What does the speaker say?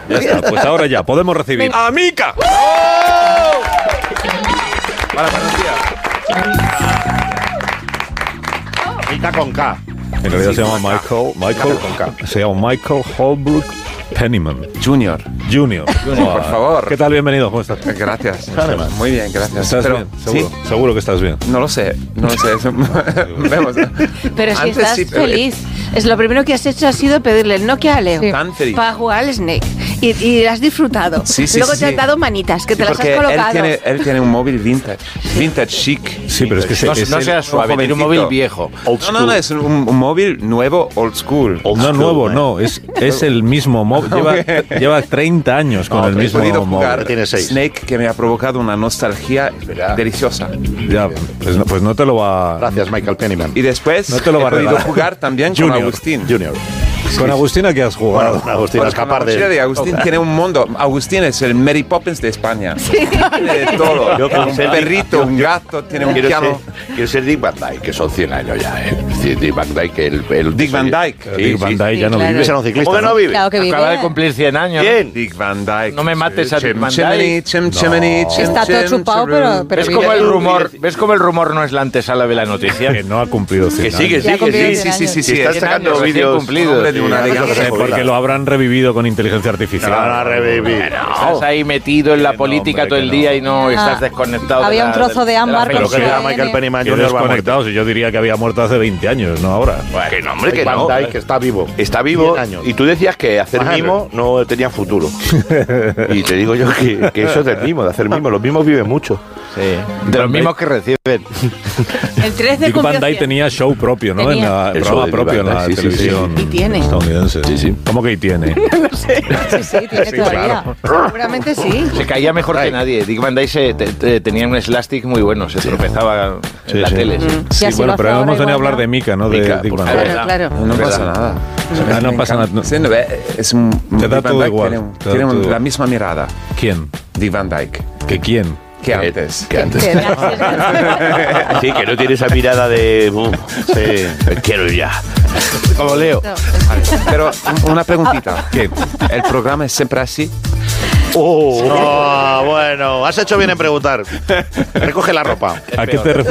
Ya está, pues ahora ya, podemos recibir a Mika. Hola, buenos días. Mika con K. En realidad se llama Michael Holbrook Penniman Junior, por favor. ¿Qué tal? Bienvenido, ¿cómo estás? Gracias. Muy bien, gracias. ¿Estás bien? ¿Seguro? ¿Sí? Seguro que estás bien. No lo sé. Vemos. Pero si Antes estás sí, pero- feliz. Es lo primero que has hecho ha sido pedirle el Nokia a Leo Tan feliz. para jugar al Snake. Y has disfrutado. Sí, Luego sí, te sí. han dado manitas, que te las has Porque colocado. él tiene un móvil vintage chic. Sí, pero es que No es seas suave, tiene un móvil viejo. No, es un móvil nuevo, old school. no nuevo, no, es el mismo móvil. Lleva 30 años con el He mismo podido móvil. jugar Tiene 6. Snake, que me ha provocado una nostalgia deliciosa. Ya, pues no te lo va. Gracias, Michael Penniman. Y después No te lo va a he podido regalar. jugar también con Junior. Agustín. Junior. Con Agustina, ¿qué has jugado? Bueno, Agustín, Con escapar la mochila de Agustín tiene un mundo. Agustín es el Mary Poppins de España. Tiene de todo. Yo quiero Un ser perrito, un gato, tiene un piano. Quiero ser Dick Van Dyke, que son 100 años ya, ¿eh? Sí, Dick Van Dyke, el Dick Van Dyke. Sí, Dick Van Dyke ya no claro. vive. Ese era un ciclista. ¿Cómo que no vive? Claro que vive. Acaba de cumplir 100 años. ¿Quién? Dick Van Dyke. No me mates a Dick Van Chimney, Dyke. chimney, Está todo chupado, pero ¿Ves vive. cómo el rumor, ¿ves cómo el rumor no es la antesala de la noticia? Que no ha cumplido 100 Que sí, que años. Ya sí, cumplió que 100 sí. años. Sí, Están 100 sacando años, recién vídeos cumplidos. Hombre de una Sí, elegancia. Porque lo habrán revivido con inteligencia artificial. Van a revivir. Estás ahí metido en la no, política hombre, todo que el no. día y no estás desconectado. Había un trozo de ámbar Pero Pero que que era era Michael Penniman Que Jr. va muerto. desconectados. Y yo diría que había muerto hace 20 años, no ahora. Que no, hombre, que Dick Van no. Dyke Que está vivo. Está vivo 100 años. y tú decías que hacer Ajá, mimo no tenía futuro. Y te digo yo que eso es del mimo, de hacer mimo. Los mimos viven mucho. De los mismos que reciben. El 13 Dick Van cumplió Dyke 100. tenía show propio, ¿no? Tenía. En la, El programa show de propio Dick en Van la Dyke, sí, sí, televisión sí. Y tiene. estadounidense. Sí, sí. ¿Cómo que y tiene? No sé. Sí, tiene todavía. Seguramente sí. Se caía mejor que nadie. Dick Van Dyke tenía un slastic muy bueno, se tropezaba en la tele. sí. Sí, así bueno, lo pero hace hemos ahora venido a igual, hablar ¿no? de Mika, no Mika, de Dick por Van favor. Dyke. Claro. No Es pasa verdad. nada. No pasa nada. Sí, no, es un Te da Dick Van todo Dyke igual, tiene, te da tiene todo la igual. misma mirada. ¿Quién? Dick Van Dyke. ¿Que quién? Que antes. Que antes. Que- Sí, que no tiene esa mirada de... sí, quiero ya. Como Leo. Pero una preguntita. ¿Qué? ¿El programa es siempre así? Oh, bueno, has hecho bien en preguntar. Recoge la ropa. ¿A qué te refieres?